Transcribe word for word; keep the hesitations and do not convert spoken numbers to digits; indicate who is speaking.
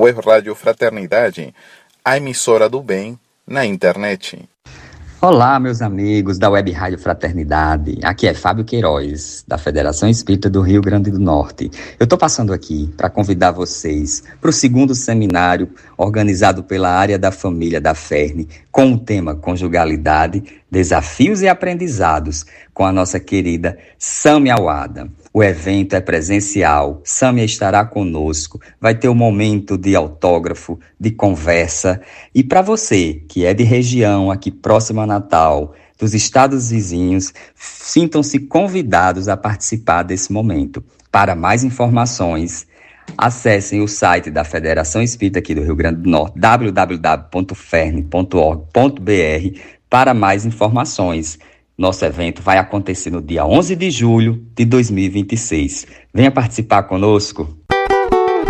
Speaker 1: Web Rádio Fraternidade, a emissora do bem na internet.
Speaker 2: Olá, meus amigos da Web Rádio Fraternidade. Aqui é Fábio Queiroz, da Federação Espírita do Rio Grande do Norte. Eu estou passando aqui para convidar vocês para o segundo seminário organizado pela área da família da F E R N, com o tema Conjugalidade, Desafios e Aprendizados, com a nossa querida Sâmia Awada. O evento é presencial, Sâmia estará conosco, vai ter um momento de autógrafo, de conversa. E para você que é de região aqui próxima a Natal, dos estados vizinhos, sintam-se convidados a participar desse momento. Para mais informações, acessem o site da Federação Espírita aqui do Rio Grande do Norte, w w w ponto fern ponto org ponto b r, para mais informações. Nosso evento vai acontecer no dia onze de julho de dois mil e vinte e seis. Venha participar conosco.